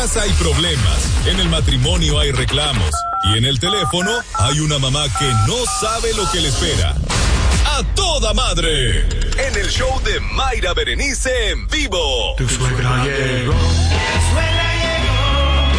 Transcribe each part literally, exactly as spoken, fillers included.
Hay problemas, en el matrimonio hay reclamos y en el teléfono hay una mamá que no sabe lo que le espera. ¡A toda madre! En el show de Mayra Berenice en vivo. Tu suegra llegó. Tu suegra llegó.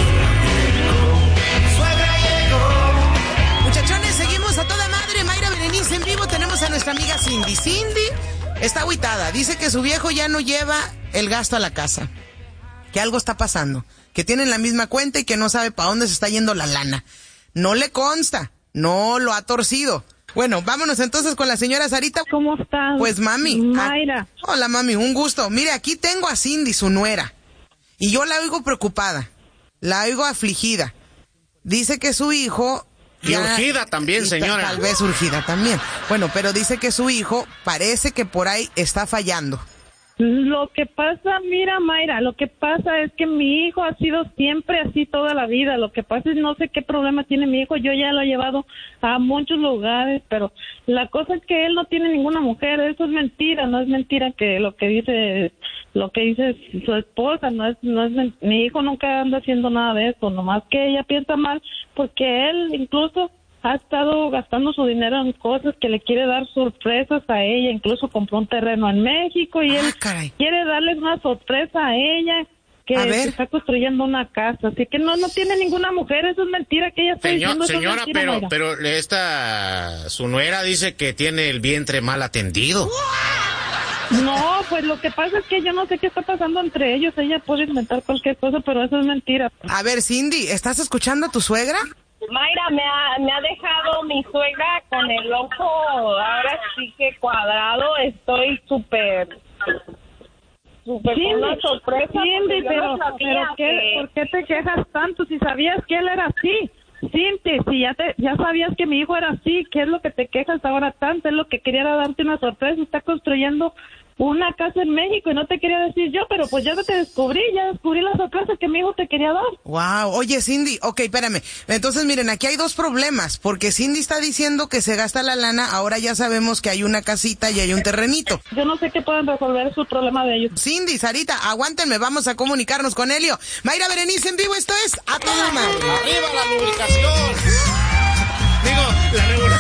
Tu suegra llegó. Muchachones, seguimos a toda madre. Mayra Berenice en vivo. Tenemos a nuestra amiga Cindy. Cindy está agüitada. Dice que su viejo ya no lleva el gasto a la casa. Que algo está pasando, que tienen la misma cuenta y que no sabe para dónde se está yendo la lana. No le consta, no lo ha torcido. Bueno, vámonos entonces con la señora Sarita. ¿Cómo estás? Pues mami. Mayra. Ah, hola mami, un gusto. Mire, aquí tengo a Cindy, su nuera, y yo la oigo preocupada, la oigo afligida. Dice que su hijo... Y ya, urgida también, y señora. Tal vez urgida también. Bueno, pero dice que su hijo parece que por ahí está fallando. Lo que pasa, mira Mayra, lo que pasa es que mi hijo ha sido siempre así toda la vida. Lo que pasa es no sé qué problema tiene mi hijo. Yo ya lo he llevado a muchos lugares, pero la cosa es que él no tiene ninguna mujer. Eso es mentira, no es mentira que lo que dice lo que dice su esposa. No es, no es mi hijo nunca anda haciendo nada de eso. Nomás que ella piensa mal porque él incluso ha estado gastando su dinero en cosas que le quiere dar sorpresas a ella. Incluso compró un terreno en México y ah, él caray. quiere darle una sorpresa a ella que está construyendo una casa. Así que no no tiene ninguna mujer. Eso es mentira que ella está Señor, diciendo. Señora, es mentira, pero Mayra. pero esta su nuera dice que tiene el vientre mal atendido. No, pues lo que pasa es que yo no sé qué está pasando entre ellos. Ella puede inventar cualquier cosa, pero eso es mentira. A ver, Cindy, ¿estás escuchando a tu suegra? Mayra, me ha, me ha dejado mi suegra con el ojo ahora sí que cuadrado. Estoy súper, súper Cindy, con una sorpresa. Cindy, pero, no pero ¿qué, que... ¿por qué te quejas tanto si sabías que él era así? Cindy, si ya te, ya sabías que mi hijo era así, ¿qué es lo que te quejas ahora tanto? Es lo que quería era darte una sorpresa. Está construyendo una casa en México y no te quería decir yo, pero pues ya te descubrí, ya descubrí la sorpresa que mi hijo te quería dar. Wow, oye Cindy, ok, espérame. Entonces miren, aquí hay dos problemas, porque Cindy está diciendo que se gasta la lana, ahora ya sabemos que hay una casita y hay un terrenito. Yo no sé qué pueden resolver su problema de ellos. Cindy, Sarita, aguántenme, vamos a comunicarnos con Helio. Mayra Berenice en vivo, esto es A Toda Madre. ¡Arriba la lubricación! Digo, la regulación.